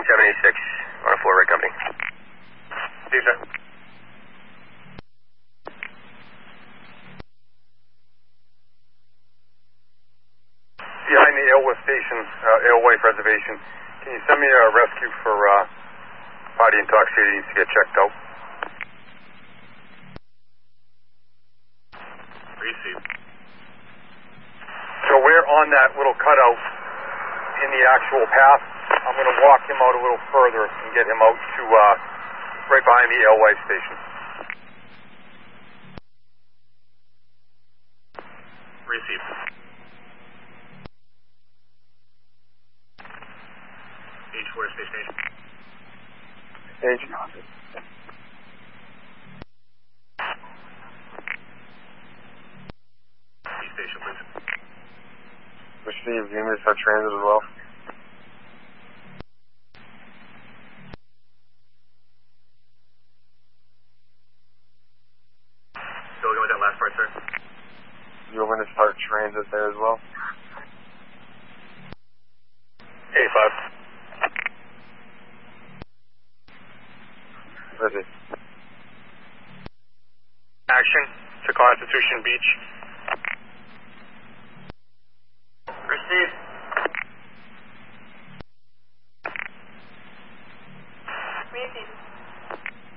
786 on a four-ray company. See you, sir. Behind the Alewife Station, Alewife Reservation, can you send me a rescue for party intoxicated needs to get checked out? Received. So we're on that little cutout in the actual path. I'm going to walk him out a little further and get him out to right behind the Alewife Station. Received. H4 Station Agent. Agent. Station, please. Received. Units are transit as well. Still going with that last part, sir? You want me to start transit there as well? 85. Ready. Action to Constitution Beach.